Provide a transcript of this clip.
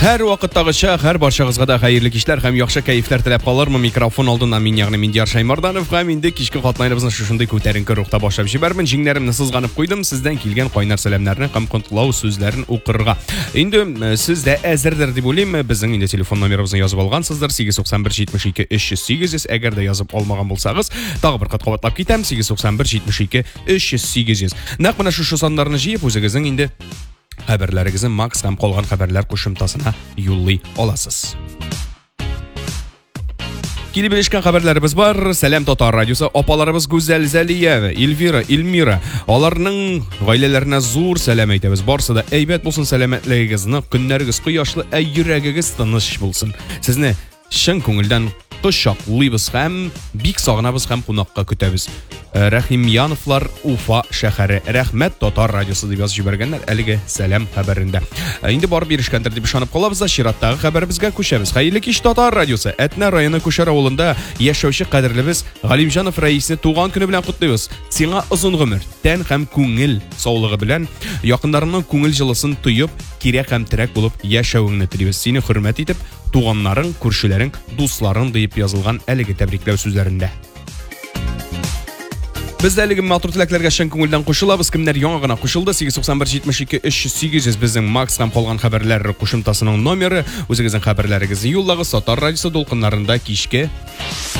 Һәр вакыттагыча, һәр барчагызга да хәерле кичләр һәм яхшы кайфләр теләп калырмы? Микрофон алдында мин, ягъни Миндияр Шаймарданов һәм инде кичке катнайыбызны шушындый күтәренке рухта башлап җибәрмен. Җиңнәремне сызганып куйдым, сездән килгән кайнар сәламнәрне һәм котлау сүзләрен укырга. Инде сез дә әзердер дип уйлыйм. Безнең инде телефон номерыбызны язып алгансыздыр. 891-72-308. Әгәр дә язып алмаган булсагыз, тагы бер кат кабатлап китәм. 891-72-308. Нәкъ менә шушы саннарны җыеп үзегезнең инде хәбәрләрегезне Макс һәм калган хәбәрләр кушымтасына юллый аласыз. Килеп белешкән хәбәрләребез бар. Сәлам Татар радиосы апаларыбыз Гүзәл Зәлия, Эльвира, Илмира. Аларның гаиләләренә зур сәлам әйтәбез. Барсы да әйбәт булсын, сәламәтлегегезне, көннәрегез кояшлы, йөрәгегез тыныч булсын. Сезне чын күңелдән кочаклыйбыз һәм бик сагынабыз һәм кунакка көтәбез. Рәхимьяновлар, Уфа шәһәре. Рәхмәт Татар радиосы дип язып җибәргәннәр әлеге сәлам хәбәрендә. Инде барып ирешкәндер дип ышанып калабыз да чираттагы хәбәребезгә күчәбез. Хәерле кич Татар радиосы. Әтнә районы Күшәр авылында яшәүче кадерлебез Галимҗанов Рәисне туган көне белән котлыйбыз. Сиңа озын гомер, тән һәм күңел саулыгы белән якыннарының күңел җылысын тоеп, кирәк һәм терәк булып яшәвеңне телибез. Сине хөрмәт итеп, туганнарың, күршеләрең, дусларың дип язылган әлеге тәбрикләү сүзләрендә. Без дә әлеге матур теләкләргә чын күңелдән кушылабыз. Кемнәр яңа гына кушылды? 891-72-308. Безнең Макс һәм калган хәбәрләр кушымтасының номеры. Үзегезнең хәбәрләрегезне юллагыз. Татар радиосы дулкыннарында кичке